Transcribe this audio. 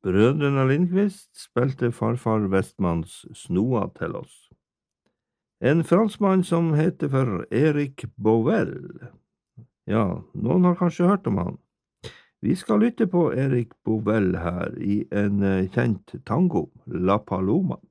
Brødrene Lindqvist spilte farfar Westmans snoa til oss. En franskmann som heter for Erik Bovell. Ja, noen har kanskje hørt om han. Vi skal lytte på Erik Bovell her i en kjent tango, La Paloma.